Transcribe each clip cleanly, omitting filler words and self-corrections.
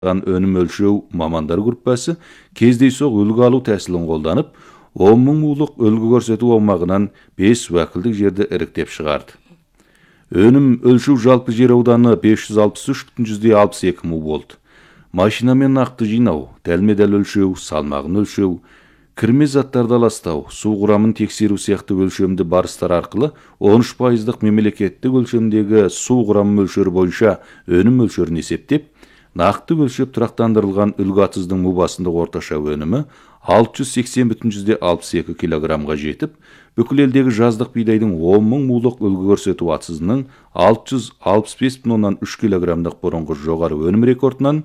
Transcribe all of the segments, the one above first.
өнім өлшеу мамандар группасы кездейсоқ үлгі алу тәсілін қолданып, 10 мың мулық үлгі көрсету аумағынан 5 уәкілдік жерді іріктеп шығарды. Өнім өлшеу жалпы жер ауданы 563,62 му болды. Машинамен нақты жинау, дәлме-дәл өлшеу, салмағын өлшеу, кірме заттарды ластау, су құрамын тексеру сияқты өлшемді барыстар арқылы 13%-дық мемлекеттік өлшемдегі су құрамы мөлшері бойынша өнім мөлшерін есептеп, нақты өлшеп тұрақтандырылған үлгі атыздың мубасындық орташа өнімі 680,62 килограммға жетіп, бүкіл елдегі жаздық бидайдың 10 мың мулық үлгі көрсету атызының 665,3 килограммдық бұрынғы жоғары өнім рекордынан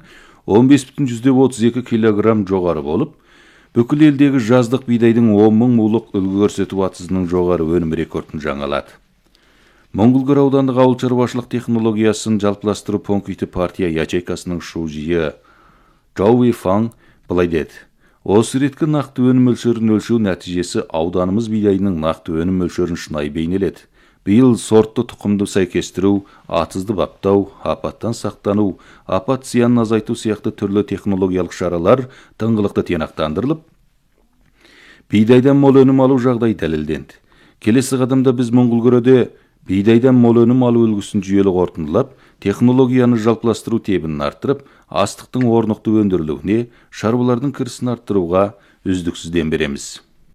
15,32 килограмм жоғары болып, бүкіл елдегі жаздық бидайдың 10 мың мулық үлгі көрсету атызының жоғары өнім рекордын жаңалады. Моңғолгор аудандық ауыл шаруашылық технологиясын жалпыластыру пункті партия ячейкасының шужиі Жауи Фаң былай деді. Осы реткі нақты өнім мөлшерін өлшеу нәтижесі ауданымыз бидайының нақты өнім мөлшерін шынайы бейнеледі. Биыл сортты тұқымды сәйкестіру, атызды баптау, апаттан сақтану, апат зиянын азайту сияқты түрлі технологиялық шаралар тыңғылықты тиянақтандырылып, бидайдан мол өнім алу жағдай дәлелденді. Келесі қадамда біз Моңғолгөрде бидайдан мол өнім алу үлгісін жүйелі қорытындылап, технологияны жалпыластыру тебінін арттырып, астықтың орнықты өндірілуіне, шаруалардың кірісін арттыруға үздіксізден береміз.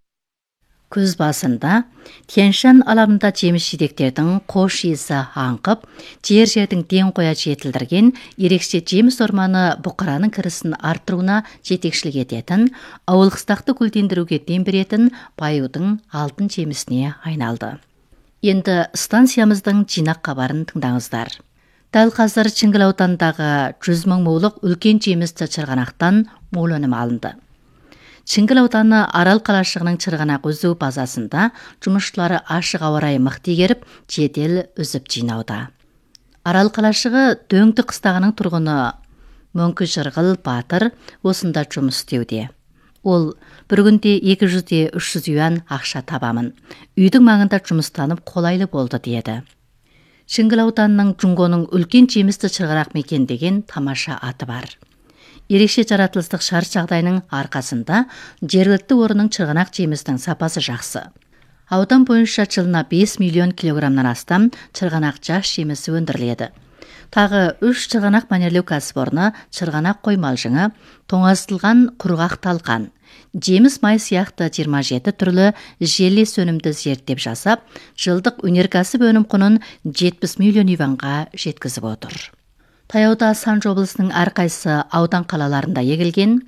Күз басында Тянь-Шань алабында жеміс-жидектердің қош иісі аңқып, жер-жердің ден қоя жетілдірген ерекше жеміс орманы бұқараның кірісін арттыруына жетекшілік ететін, ауыл қыстақты гүлдендіруге дем беретін Байудың алтын жемісіне айналды. Енді станциямыздың жинақ хабарын тыңдаңыздар. Дәл қазір Чыңгыл ауданындағы 100 мың мулық үлкен жемісті чырғанақтан мол өнім алынды. Чыңгыл ауданы Арал қалашығының чырғанақ үзу базасында жұмысшылары ашық ауа райы мықты игеріп, жедел үзіп жинауда. Арал қалашығы дөңді қыстағының тұрғыны Мөңкі Жырғыл Батыр осында жұмыс істеуде. Ол бір күнде 200-300 юан ақша табамын. Үйдің маңында жұмыстанып қолайлы болды деді. Чыңгыл ауданының Жұңғоның үлкен жемісті чырғанақ мекен деген тамаша аты бар. Ерекше жаратылыстық шарт жағдайының арқасында жергілікті орынның чырғанақ жемісінің сапасы жақсы. Аудан бойынша жылына 5 миллион килограммнан астам чырғанақ жас жемісі өндіріледі. Тағы 3 чырғанақ мәнерлеу кәсіпорны чырғанақ қоймалжыңы, тоңазытылған құрғақ талқан, жеміс май сияқты 27 түрлі желес өнімді зерттеп жасап, жылдық өнеркәсіп өнім құнын 70 миллион юанға жеткізіп отыр. Таяуда Санжы облысының әрқайсы аудан қалаларында егілген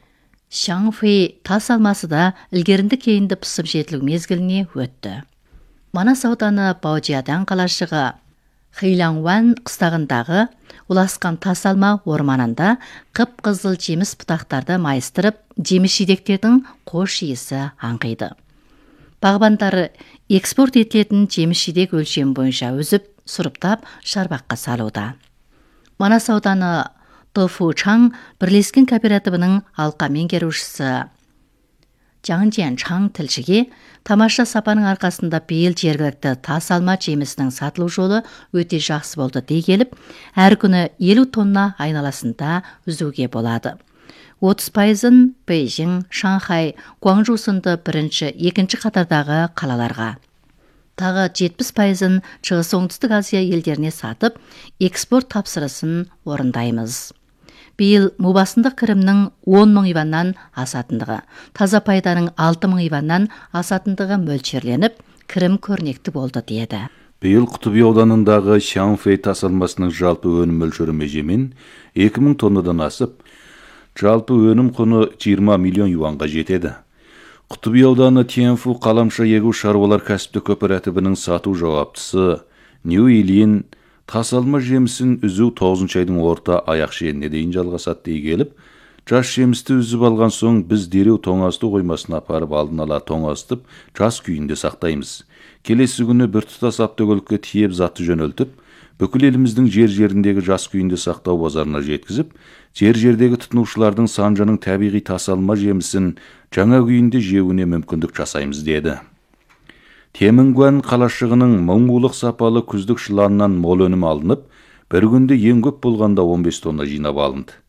Шаңфэй тас алмасы да ілгерінді кейінді пысып жетілу мезгіліне өтті. Манас ауданы Баужиядан қалашығы Хейлаңуан қыстағындағы уласқан тас алма орманында қып-қызыл жеміс бұтақтарды майыстырып, жеміс-жидектердің қош иісі аңқиды. Бағбандары экспорт етілетін жеміс-жидек өлшем бойынша үзіп, сұрыптап, шарбаққа салуда. Манас ауданы Тофу Чаң бірлескен кооперативінің алқа меңгерушісі Жаң Жиан Чаң тілшіге тамаша сапаның арқасында биыл жергілікті тас алма жемісінің сатылу жолы өте жақсы болды дей келіп, әр күні 50 тонна айналасында үзуге болады. 30%-ын Бейжің, Шанхай, Гуанчжоу сынды бірінші, екінші қатардағы қалаларға. Тағы 70%-ын Шығыс Оңтүстік Азия елдеріне сатып, экспорт тапсырысын орындаймыз. Биыл мубасындық кірімнің 10 мың юаннан асатындығы, таза пайданың 6 мың юаннан асатындығы мөлшерленіп, кірім көрнекті болды деді. Биыл Құтыби ауданындағы Шаңфэй тас алмасының жалпы өнім мөлшері межемен 2000 тоннадан асып, жалпы өнім құны 20 миллион юанға жетеді. Құтыби ауданы Тяньфу қаламша егу шаруалар кәсіпті кооперативінің сату жауаптысы Нью Илин тас алма жемісін үзу 9 айдың орта аяқ шеніне дейін жалғасады дей келіп, жас жемісті үзіп алған соң біз дереу тоңазыту қоймасына апарып алдын ала тоңазытып, жас күйінде сақтаймыз. Келесі күні біртұтас автокөлікке тиеп затты жөнелтіп, бүкіл еліміздің жер-жеріндегі жас күйінде сақтау базарына жеткізіп, жер-жердегі тұтынушылардың Санжаның табиғи тас алма жемісін жаңа күйінде жеуіне мүмкіндік жасаймыз деді. Темінгуан қалашығының мыңмулық сапалы күздік шыланынан мол өнім алынып, бір күнде ең көп болғанда 15 тонна жинап алынды.